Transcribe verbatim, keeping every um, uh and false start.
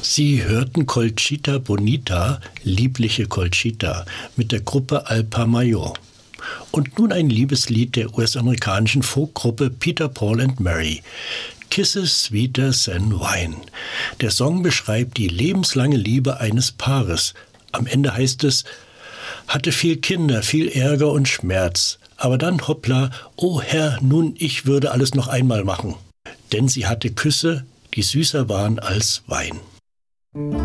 Sie hörten Colchita Bonita, liebliche Colchita, mit der Gruppe Alpa Mayor. Und nun ein Liebeslied der U S-amerikanischen Folkgruppe Peter, Paul and Mary, Kisses Sweeter Than Wine. Der Song beschreibt die lebenslange Liebe eines Paares. Am Ende heißt es, hatte viel Kinder, viel Ärger und Schmerz, aber dann hoppla, oh Herr, nun ich würde alles noch einmal machen. Denn sie hatte Küsse, die süßer waren als Wein.